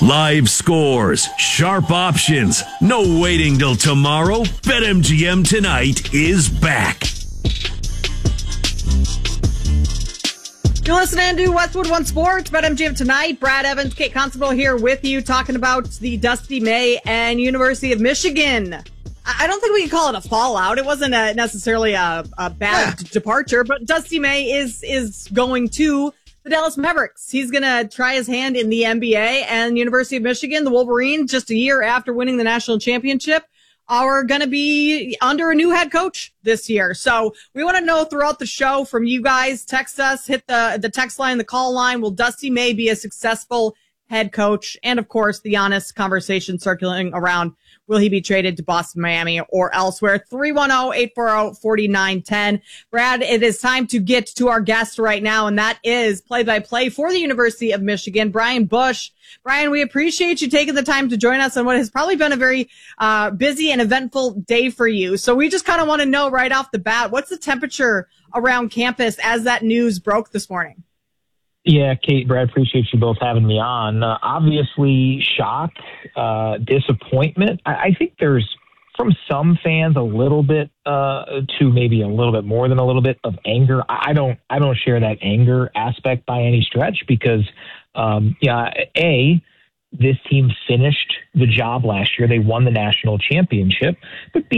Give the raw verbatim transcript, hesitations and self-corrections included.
Live scores, sharp options, no waiting till tomorrow. BetMGM Tonight is back. You're listening to Westwood One Sports, BetMGM Tonight. Brad Evans, Kate Constable here with you, talking about the Dusty May and University of Michigan. I don't think we can call it a fallout. It wasn't a, necessarily a, a bad yeah. departure, but Dusty May is is going to the Dallas Mavericks. He's going to try his hand in the N B A, and University of Michigan, the Wolverines, just a year after winning the national championship, are going to be under a new head coach this year. So we want to know throughout the show from you guys. Text us, hit the, the text line, the call line. Will Dusty May be a successful head coach? And of course, the honest conversation circulating around, will he be traded to Boston, Miami, or elsewhere? three one zero, eight four zero, four nine one zero. Brad, it is time to get to our guest right now, and that is play-by-play for the University of Michigan, Brian Bush. Brian, we appreciate you taking the time to join us on what has probably been a very uh, busy and eventful day for you. So we just kind of want to know right off the bat, what's the temperature around campus as that news broke this morning? Yeah, Kate, Brad, appreciate you both having me on. Uh, obviously, shock, uh, disappointment. I, I think there's, from some fans, a little bit uh, to maybe a little bit more than a little bit of anger. I, I don't, I don't share that anger aspect by any stretch because, um, yeah, A, this team finished the job last year. They won the national championship, but B,